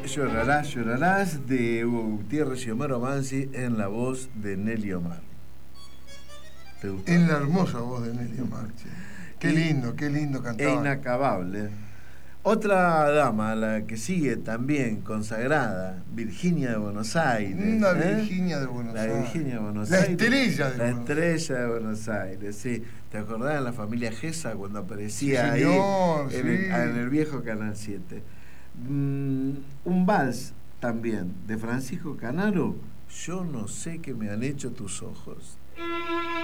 Llorarás, llorarás, de Hugo Gutiérrez y Omar Mansi en la voz de Nelly Omar. ¿Te gustó? En la hermosa voz de Nelly Omar. Qué lindo cantaba. E inacabable. Otra dama, la que sigue también consagrada, Virginia de Buenos Aires. La Virginia de Buenos Aires. La Virginia de Buenos Aires. La estrella de Buenos Aires, sí. ¿Te acordás de la familia Gesa cuando aparecía sí, señor, ahí en el viejo Canal 7? Un vals también de Francisco Canaro, Yo no sé qué me han hecho tus ojos.